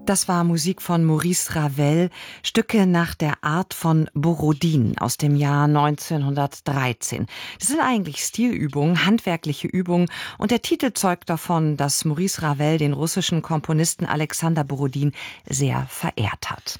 Das war Musik von Maurice Ravel, Stücke nach der Art von Borodin aus dem Jahr 1913. Das sind eigentlich Stilübungen, handwerkliche Übungen, und der Titel zeugt davon, dass Maurice Ravel den russischen Komponisten Alexander Borodin sehr verehrt hat.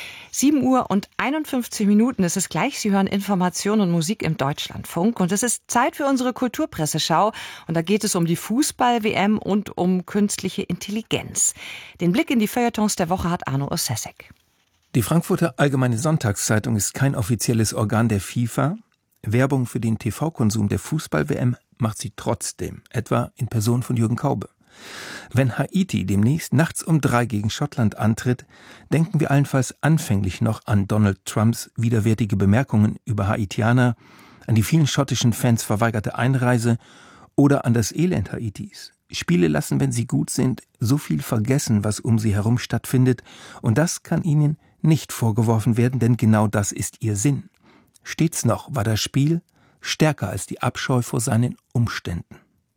7:51 ist es gleich. Sie hören Information und Musik im Deutschlandfunk. Und es ist Zeit für unsere Kulturpresseschau. Und da geht es um die Fußball-WM und um künstliche Intelligenz. Den Blick in die Feuilletons der Woche hat Arno Osesek. Die Frankfurter Allgemeine Sonntagszeitung ist kein offizielles Organ der FIFA. Werbung für den TV-Konsum der Fußball-WM macht sie trotzdem, etwa in Person von Jürgen Kaube. Wenn Haiti demnächst nachts um 3 gegen Schottland antritt, denken wir allenfalls anfänglich noch an Donald Trumps widerwärtige Bemerkungen über Haitianer, an die vielen schottischen Fans verweigerte Einreise oder an das Elend Haitis. Spiele lassen, wenn sie gut sind, so viel vergessen, was um sie herum stattfindet, und das kann ihnen nicht vorgeworfen werden, denn genau das ist ihr Sinn. Stets noch war das Spiel stärker als die Abscheu vor seinen Umständen.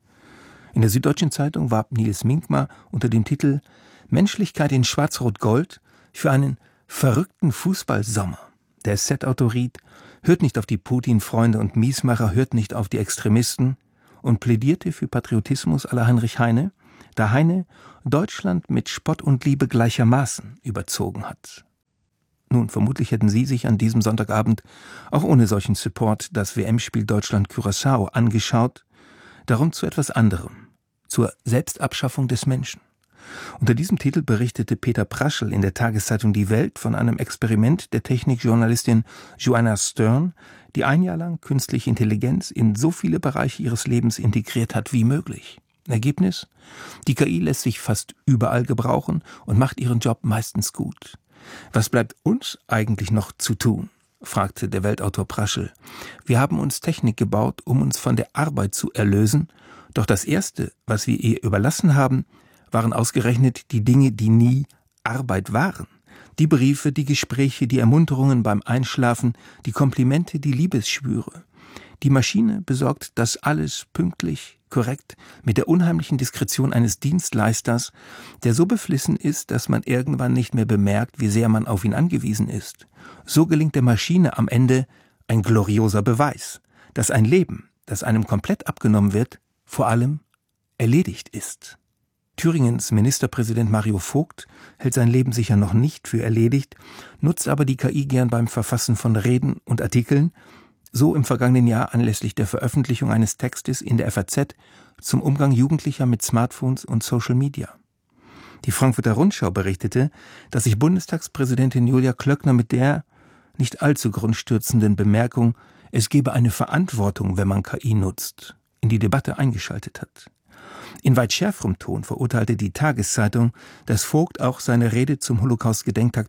In der Süddeutschen Zeitung warb Nils Minkmar unter dem Titel »Menschlichkeit in Schwarz-Rot-Gold« für einen verrückten Fußballsommer. Der SZ-Autor riet, hört nicht auf die Putin-Freunde und Miesmacher, hört nicht auf die Extremisten, und plädierte für Patriotismus à la Heinrich Heine, da Heine Deutschland mit Spott und Liebe gleichermaßen überzogen hat. Nun, vermutlich hätten Sie sich an diesem Sonntagabend auch ohne solchen Support das WM-Spiel Deutschland-Curaçao angeschaut, darum zu etwas anderem. Zur Selbstabschaffung des Menschen. Unter diesem Titel berichtete Peter Praschel in der Tageszeitung Die Welt von einem Experiment der Technikjournalistin Joanna Stern, die ein Jahr lang künstliche Intelligenz in so viele Bereiche ihres Lebens integriert hat wie möglich. Ergebnis? Die KI lässt sich fast überall gebrauchen und macht ihren Job meistens gut. Was bleibt uns eigentlich noch zu tun? Fragte der Weltautor Praschel. Wir haben uns Technik gebaut, um uns von der Arbeit zu erlösen, doch das Erste, was wir ihr überlassen haben, waren ausgerechnet die Dinge, die nie Arbeit waren. Die Briefe, die Gespräche, die Ermunterungen beim Einschlafen, die Komplimente, die Liebesschwüre. Die Maschine besorgt das alles pünktlich, korrekt, mit der unheimlichen Diskretion eines Dienstleisters, der so beflissen ist, dass man irgendwann nicht mehr bemerkt, wie sehr man auf ihn angewiesen ist. So gelingt der Maschine am Ende ein glorioser Beweis, dass ein Leben, das einem komplett abgenommen wird, vor allem erledigt ist. Thüringens Ministerpräsident Mario Vogt hält sein Leben sicher noch nicht für erledigt, nutzt aber die KI gern beim Verfassen von Reden und Artikeln, so im vergangenen Jahr anlässlich der Veröffentlichung eines Textes in der FAZ zum Umgang Jugendlicher mit Smartphones und Social Media. Die Frankfurter Rundschau berichtete, dass sich Bundestagspräsidentin Julia Klöckner mit der nicht allzu grundstürzenden Bemerkung, es gebe eine Verantwortung, wenn man KI nutzt, in die Debatte eingeschaltet hat. In weit schärferem Ton verurteilte die Tageszeitung, dass Vogt auch seine Rede zum Holocaust-Gedenktag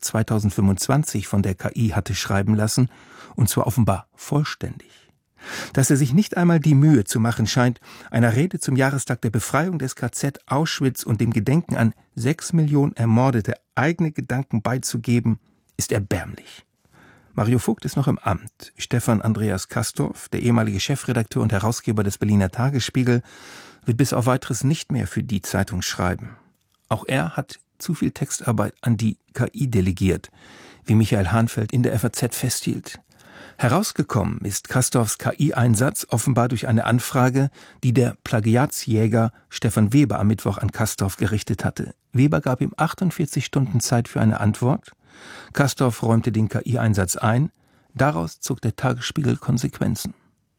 2025 von der KI hatte schreiben lassen, und zwar offenbar vollständig. Dass er sich nicht einmal die Mühe zu machen scheint, einer Rede zum Jahrestag der Befreiung des KZ Auschwitz und dem Gedenken an 6 Millionen Ermordete eigene Gedanken beizugeben, ist erbärmlich. Mario Vogt ist noch im Amt. Stefan Andreas Kastorf, der ehemalige Chefredakteur und Herausgeber des Berliner Tagesspiegel, wird bis auf Weiteres nicht mehr für die Zeitung schreiben. Auch er hat zu viel Textarbeit an die KI delegiert, wie Michael Hahnfeld in der FAZ festhielt. Herausgekommen ist Kastorfs KI-Einsatz offenbar durch eine Anfrage, die der Plagiatsjäger Stefan Weber am Mittwoch an Kastorf gerichtet hatte. Weber gab ihm 48 Stunden Zeit für eine Antwort. Kastorf räumte den KI-Einsatz ein. Daraus zog der Tagesspiegel Konsequenzen.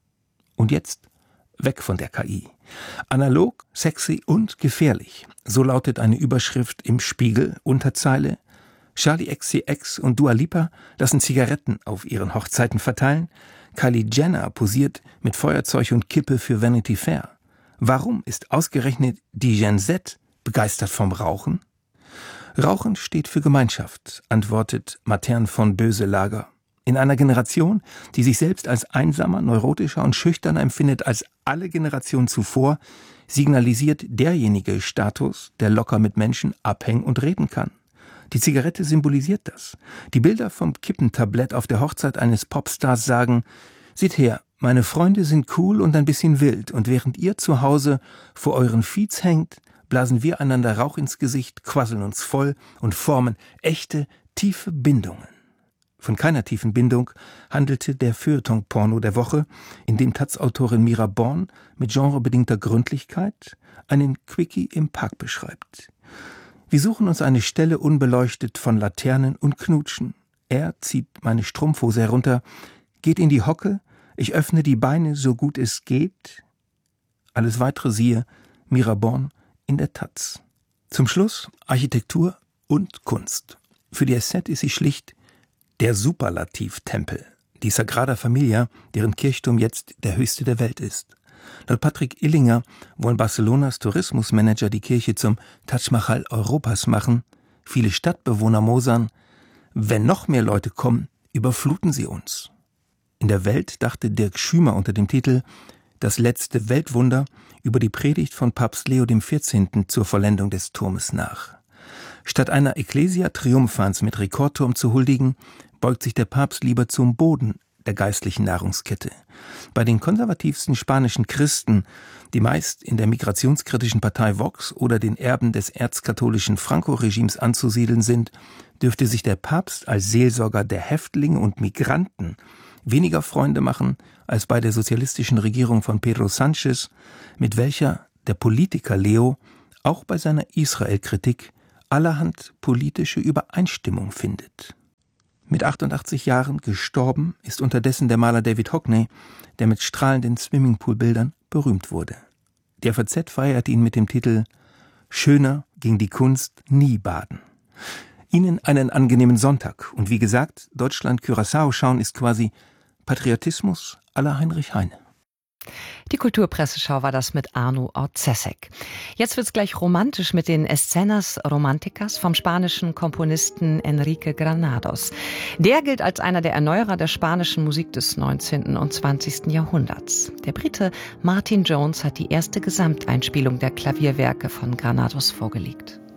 Und jetzt weg von der KI. Analog, sexy und gefährlich. So lautet eine Überschrift im Spiegel, Unterzeile. Charli XCX und Dua Lipa lassen Zigaretten auf ihren Hochzeiten verteilen. Kylie Jenner posiert mit Feuerzeug und Kippe für Vanity Fair. Warum ist ausgerechnet die Gen Z begeistert vom Rauchen? Rauchen steht für Gemeinschaft, antwortet Matern von Böselager. In einer Generation, die sich selbst als einsamer, neurotischer und schüchterner empfindet als alle Generationen zuvor, signalisiert derjenige Status, der locker mit Menschen abhängen und reden kann. Die Zigarette symbolisiert das. Die Bilder vom Kippentablett auf der Hochzeit eines Popstars sagen, seht her, meine Freunde sind cool und ein bisschen wild, und während ihr zu Hause vor euren Feeds hängt, blasen wir einander Rauch ins Gesicht, quasseln uns voll und formen echte, tiefe Bindungen. Von keiner tiefen Bindung handelte der Feuilleton-Porno der Woche, in dem Taz-Autorin Mira Born mit genrebedingter Gründlichkeit einen Quickie im Park beschreibt. Wir suchen uns eine Stelle unbeleuchtet von Laternen und knutschen. Er zieht meine Strumpfhose herunter, geht in die Hocke, ich öffne die Beine so gut es geht. Alles weitere siehe Mira Born in der Taz. Zum Schluss Architektur und Kunst. Für die SZ ist sie schlicht der Superlativ-Tempel, die Sagrada Familia, deren Kirchturm jetzt der höchste der Welt ist. Laut Patrick Illinger wollen Barcelonas Tourismusmanager die Kirche zum Taj Mahal Europas machen. Viele Stadtbewohner mosern, wenn noch mehr Leute kommen, überfluten sie uns. In der Welt dachte Dirk Schümer unter dem Titel Das letzte Weltwunder über die Predigt von Papst Leo XIV. Zur Vollendung des Turmes nach. Statt einer Ecclesia Triumphans mit Rekordturm zu huldigen, beugt sich der Papst lieber zum Boden der geistlichen Nahrungskette. Bei den konservativsten spanischen Christen, die meist in der migrationskritischen Partei Vox oder den Erben des erzkatholischen Franco-Regimes anzusiedeln sind, dürfte sich der Papst als Seelsorger der Häftlinge und Migranten weniger Freunde machen als bei der sozialistischen Regierung von Pedro Sánchez, mit welcher der Politiker Leo auch bei seiner Israel-Kritik allerhand politische Übereinstimmung findet. Mit 88 Jahren gestorben ist unterdessen der Maler David Hockney, der mit strahlenden Swimmingpool-Bildern berühmt wurde. Die FAZ feiert ihn mit dem Titel »Schöner ging die Kunst nie baden«. Ihnen einen angenehmen Sonntag und wie gesagt, Deutschland-Curaçao schauen ist quasi Patriotismus à la Heinrich Heine. Die Kulturpresseschau war das mit Arno Orzesek. Jetzt wird's gleich romantisch mit den Escenas Románticas vom spanischen Komponisten Enrique Granados. Der gilt als einer der Erneuerer der spanischen Musik des 19. und 20. Jahrhunderts. Der Brite Martin Jones hat die erste Gesamteinspielung der Klavierwerke von Granados vorgelegt.